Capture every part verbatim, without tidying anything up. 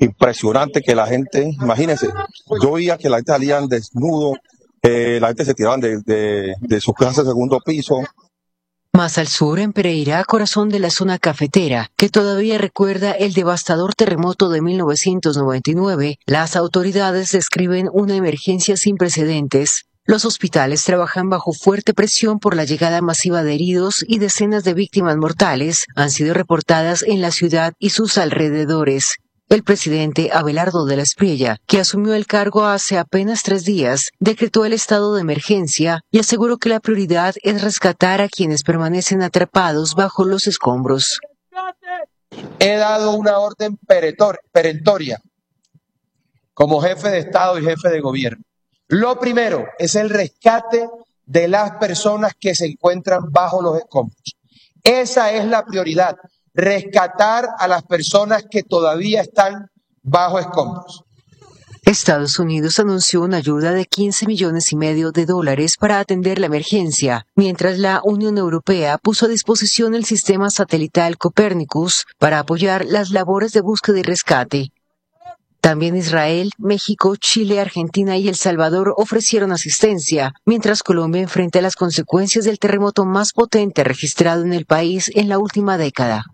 impresionante que la gente, imagínense, yo veía que la gente salían desnudo, eh, la gente se tiraban de, de, de sus casas al segundo piso. Más al sur, en Pereira, corazón de la zona cafetera, que todavía recuerda el devastador terremoto de mil novecientos noventa y nueve, las autoridades describen una emergencia sin precedentes. Los hospitales trabajan bajo fuerte presión por la llegada masiva de heridos y decenas de víctimas mortales han sido reportadas en la ciudad y sus alrededores. El presidente Abelardo de la Espriella, que asumió el cargo hace apenas tres días, decretó el estado de emergencia y aseguró que la prioridad es rescatar a quienes permanecen atrapados bajo los escombros. He dado una orden peretor, perentoria como jefe de Estado y jefe de gobierno. Lo primero es el rescate de las personas que se encuentran bajo los escombros. Esa es la prioridad. Rescatar a las personas que todavía están bajo escombros. Estados Unidos anunció una ayuda de quince millones y medio de dólares para atender la emergencia, mientras la Unión Europea puso a disposición el sistema satelital Copernicus para apoyar las labores de búsqueda y rescate. También Israel, México, Chile, Argentina y El Salvador ofrecieron asistencia, mientras Colombia enfrenta las consecuencias del terremoto más potente registrado en el país en la última década.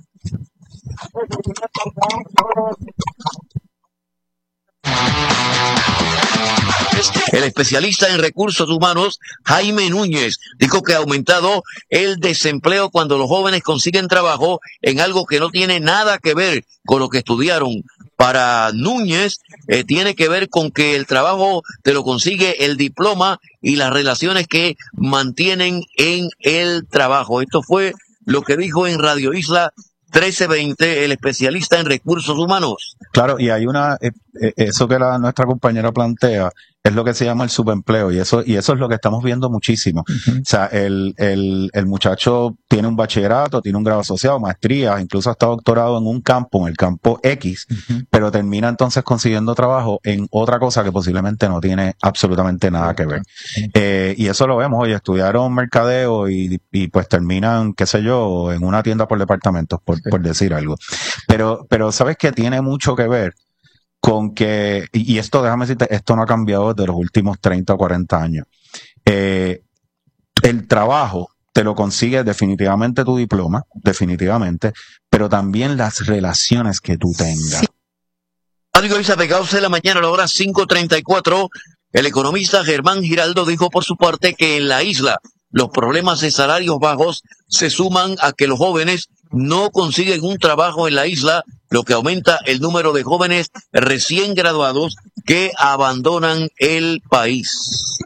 El especialista en recursos humanos, Jaime Núñez, dijo que ha aumentado el desempleo cuando los jóvenes consiguen trabajo en algo que no tiene nada que ver con lo que estudiaron. Para Núñez, eh, tiene que ver con que el trabajo te lo consigue el diploma y las relaciones que mantienen en el trabajo. Esto fue lo que dijo en Radio Isla trece veinte, el especialista en recursos humanos. Claro, y hay una, eh, eh, eso que la, nuestra compañera plantea, es lo que se llama el subempleo, y eso, y eso es lo que estamos viendo muchísimo. Uh-huh. O sea, el, el, el muchacho tiene un bachillerato, tiene un grado asociado, maestría, incluso hasta doctorado en un campo, en el campo X, uh-huh. pero termina entonces consiguiendo trabajo en otra cosa que posiblemente no tiene absolutamente nada que ver. Uh-huh. Eh, y eso lo vemos, oye, estudiaron mercadeo y, y pues terminan, qué sé yo, en una tienda por departamentos, por, sí. por decir algo. Pero, pero sabes que tiene mucho que ver con que, y esto, déjame decirte, esto no ha cambiado desde los últimos treinta o cuarenta años. Eh, el trabajo te lo consigue definitivamente tu diploma, definitivamente, pero también las relaciones que tú tengas. Radio Isla Pegados de la mañana a la hora cinco treinta y cuatro, el economista Germán Giraldo dijo por su parte que en la isla los problemas de salarios bajos se suman a que los jóvenes no consiguen un trabajo en la isla, lo que aumenta el número de jóvenes recién graduados que abandonan el país.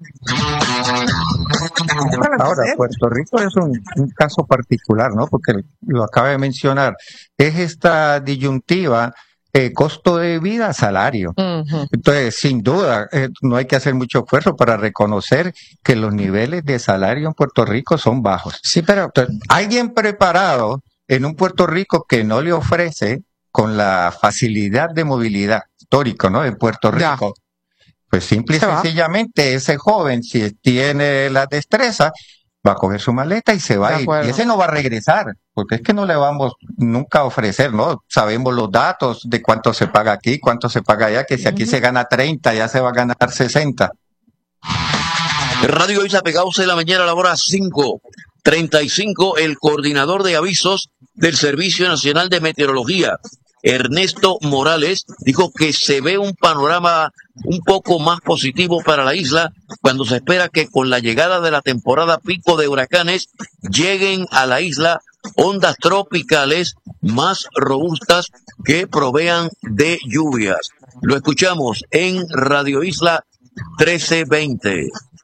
Ahora, Puerto Rico es un, un caso particular, ¿no? Porque lo acaba de mencionar. Es esta disyuntiva eh, costo de vida, salario. Uh-huh. Entonces, sin duda, eh, no hay que hacer mucho esfuerzo para reconocer que los niveles de salario en Puerto Rico son bajos. Sí, pero entonces, alguien preparado en un Puerto Rico que no le ofrece con la facilidad de movilidad histórico, ¿no? En Puerto Rico. Ya. Pues simple y sencillamente ese joven, si tiene la destreza, va a coger su maleta y se va a ir. Y ese no va a regresar, porque es que no le vamos nunca a ofrecer, ¿no? Sabemos los datos de cuánto se paga aquí, cuánto se paga allá, que si aquí uh-huh. se gana treinta, ya se va a ganar sesenta. Radio Isla Pegados de la mañana a la hora cinco treinta y cinco, el coordinador de avisos del Servicio Nacional de Meteorología, Ernesto Morales, dijo que se ve un panorama un poco más positivo para la isla cuando se espera que con la llegada de la temporada pico de huracanes lleguen a la isla ondas tropicales más robustas que provean de lluvias. Lo escuchamos en Radio Isla trece veinte.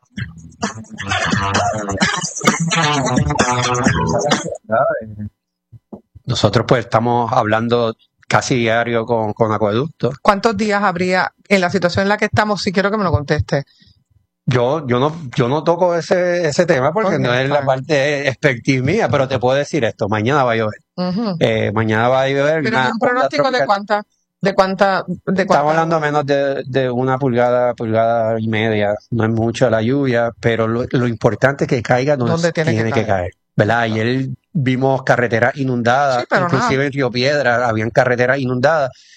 Nosotros pues estamos hablando casi diario con, con Acueducto. ¿Cuántos días habría en la situación en la que estamos? Si quiero que me lo conteste. Yo, yo no, yo no toco ese, ese tema porque okay, no es la parte expertise mía, pero te puedo decir esto, mañana va a llover. Uh-huh. Eh, mañana va a llover. Pero un pronóstico de cuánta, de cuánta, de cuánta. Estamos hablando menos de, de una pulgada, pulgada y media. No es mucho la lluvia, pero lo, lo importante es que caiga donde tiene, tiene que, que caer. ¿Verdad? Ayer vimos carreteras inundadas, sí, inclusive nada. En Río Piedra habían carreteras inundadas.